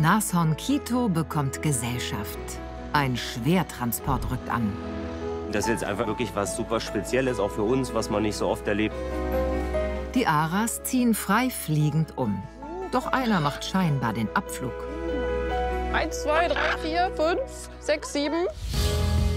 Nashorn Quito bekommt Gesellschaft. Ein Schwertransport rückt an. Das ist jetzt einfach wirklich was super Spezielles, auch für uns, was man nicht so oft erlebt. Die Aras ziehen frei fliegend um. Doch einer macht scheinbar den Abflug. 1, 2, 3, 4, 5, 6, 7.